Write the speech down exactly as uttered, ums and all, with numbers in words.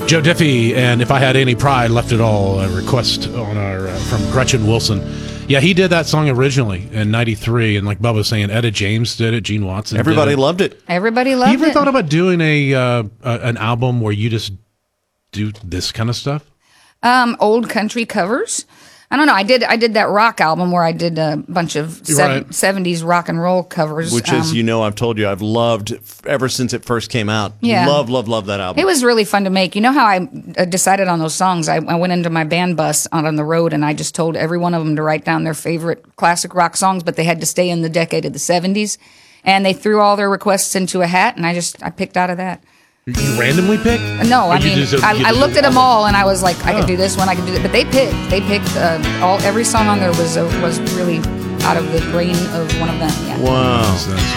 Joe Diffie and If I Had Any Pride, Left It All, a request on our uh, from Gretchen Wilson. Yeah, he did that song originally in ninety-three, and like Bubba was saying, Etta James did it, Gene Watson Everybody did it. loved it. Everybody loved You ever it. thought about doing a uh, uh, an album where you just do this kind of stuff? Um, old country covers. I don't know. I did. I did that rock album where I did a bunch of seven, Right. seventies rock and roll covers. Which, um, as you know, I've told you, I've loved f- ever since it first came out. Yeah. Love, love, love that album. It was really fun to make. You know how I uh, decided on those songs? I, I went into my band bus out on the road, and I just told every one of them to write down their favorite classic rock songs, but they had to stay in the decade of the seventies. And they threw all their requests into a hat, and I just I picked out of that. You randomly pick? No, Or I you mean, just- I, you I just- looked at them all, and I was like, I Oh. could do this one, I could do that. But they picked. They picked uh, all. Every song on there was uh, was really out of the brain of one of them. Yeah. Wow. That's- that's